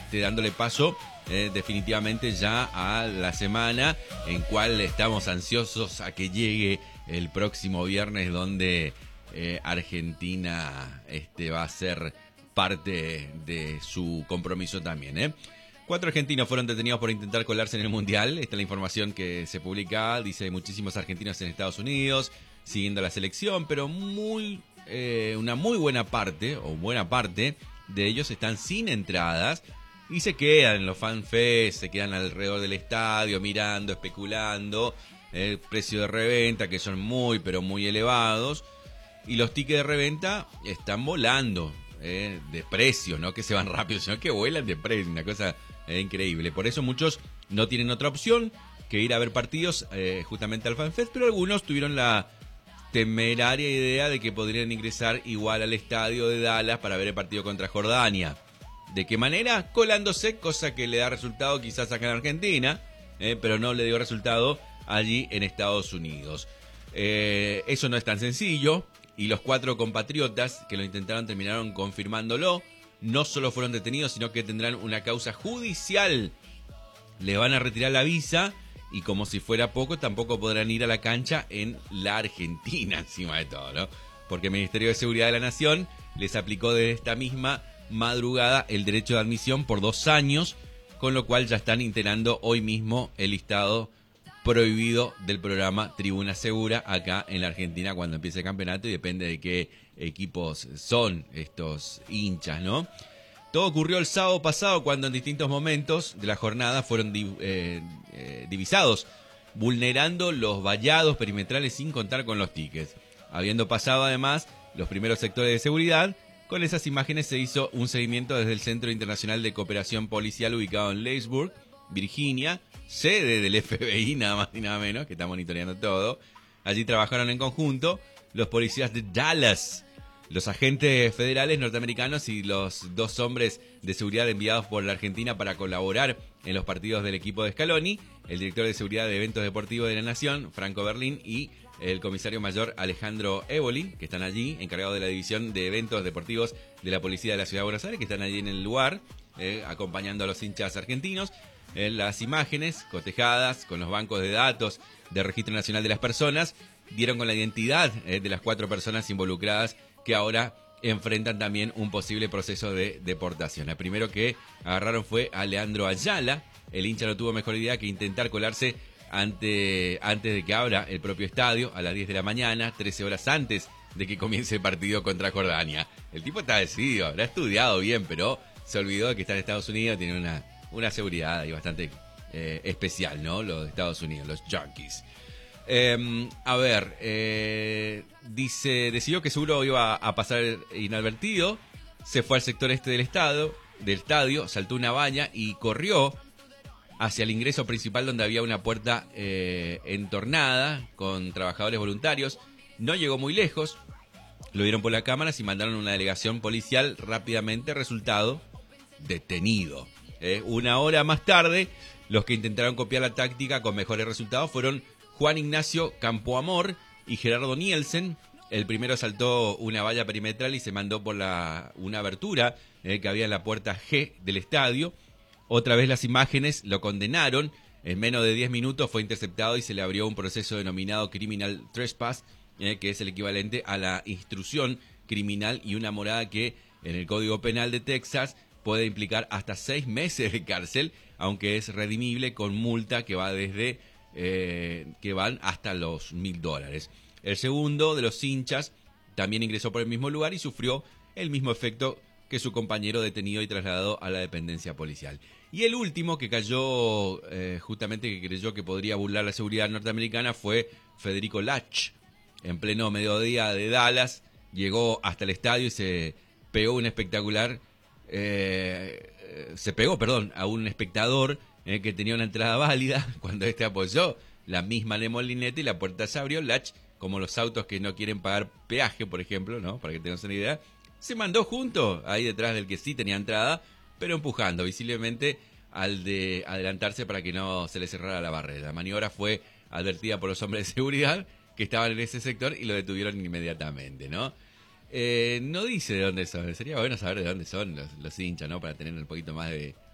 dándole paso definitivamente ya a la semana en cual estamos ansiosos a que llegue el próximo viernes, donde Argentina va a ser parte de su compromiso también. 4 argentinos fueron detenidos por intentar colarse en el Mundial. Esta es la información que se publica. Dice muchísimos argentinos en Estados Unidos siguiendo la selección, pero una muy buena parte, o buena parte de ellos están sin entradas y se quedan en los fanfests, se quedan alrededor del estadio mirando, especulando el precio de reventa, que son muy, pero muy elevados, y los tickets de reventa están volando de precio, no que se van rápido, sino que vuelan de precio, una cosa increíble. Por eso muchos no tienen otra opción que ir a ver partidos justamente al FanFest, pero algunos tuvieron la temeraria idea de que podrían ingresar igual al estadio de Dallas para ver el partido contra Jordania. ¿De qué manera? Colándose, cosa que le da resultado quizás acá en Argentina, pero no le dio resultado allí en Estados Unidos. Eso no es tan sencillo, y los 4 compatriotas que lo intentaron terminaron confirmándolo. No solo fueron detenidos, sino que tendrán una causa judicial. Le van a retirar la visa y, como si fuera poco, tampoco podrán ir a la cancha en la Argentina, encima de todo, ¿no? Porque el Ministerio de Seguridad de la Nación les aplicó desde esta misma madrugada el derecho de admisión por 2 años, con lo cual ya están integrando hoy mismo el listado prohibido del programa Tribuna Segura acá en la Argentina cuando empiece el campeonato, y depende de qué equipos son estos hinchas, ¿no? Todo ocurrió el sábado pasado, cuando en distintos momentos de la jornada fueron divisados, vulnerando los vallados perimetrales sin contar con los tickets. Habiendo pasado además los primeros sectores de seguridad, con esas imágenes se hizo un seguimiento desde el Centro Internacional de Cooperación Policial ubicado en Leesburg, Virginia, sede del FBI, nada más y nada menos, que está monitoreando todo. Allí trabajaron en conjunto los policías de Dallas, los agentes federales norteamericanos y los 2 hombres de seguridad enviados por la Argentina para colaborar en los partidos del equipo de Scaloni, el director de seguridad de eventos deportivos de la Nación, Franco Berlín, y el comisario mayor Alejandro Évoli, que están allí, encargados de la división de eventos deportivos de la Policía de la Ciudad de Buenos Aires, que están allí en el lugar, acompañando a los hinchas argentinos. Las imágenes cotejadas con los bancos de datos de Registro Nacional de las Personas dieron con la identidad de las 4 personas involucradas, que ahora enfrentan también un posible proceso de deportación. El primero que agarraron fue a Leandro Ayala. El hincha no tuvo mejor idea que intentar colarse antes de que abra el propio estadio a las 10 de la mañana, 13 horas antes de que comience el partido contra Jordania. El tipo está decidido, habrá estudiado bien, pero se olvidó de que está en Estados Unidos, tiene una seguridad ahí bastante especial, ¿no? Los de Estados Unidos, los Yankees. Decidió que seguro iba a pasar inadvertido, se fue al sector este del estadio, saltó una valla y corrió hacia el ingreso principal, donde había una puerta entornada con trabajadores voluntarios. No llegó muy lejos, lo vieron por las cámaras y mandaron una delegación policial rápidamente. Resultado: detenido. Una hora más tarde, los que intentaron copiar la táctica con mejores resultados fueron Juan Ignacio Campoamor y Gerardo Nielsen. El primero saltó una valla perimetral y se mandó por una abertura que había en la puerta G del estadio. Otra vez las imágenes lo condenaron. En menos de 10 minutos fue interceptado y se le abrió un proceso denominado Criminal Trespass, que es el equivalente a la instrucción criminal y una morada que en el Código Penal de Texas puede implicar hasta 6 meses de cárcel, aunque es redimible con multa que va que van hasta los $1.000. El segundo de los hinchas también ingresó por el mismo lugar y sufrió el mismo efecto que su compañero, detenido y trasladado a la dependencia policial. Y el último que cayó, justamente que creyó que podría burlar la seguridad norteamericana, fue Federico Lach. En pleno mediodía de Dallas, llegó hasta el estadio y se pegó un espectacular... a un espectador que tenía una entrada válida. Cuando este apoyó la misma molineta y la puerta se abrió, Lach, como los autos que no quieren pagar peaje, por ejemplo, ¿no? Para que tengan una idea, se mandó junto ahí detrás del que sí tenía entrada, pero empujando visiblemente al de adelantarse para que no se le cerrara la barrera. La maniobra fue advertida por los hombres de seguridad que estaban en ese sector y lo detuvieron inmediatamente, ¿no? No dice de dónde son. Sería bueno saber de dónde son los hinchas, ¿no? Para tener un poquito más de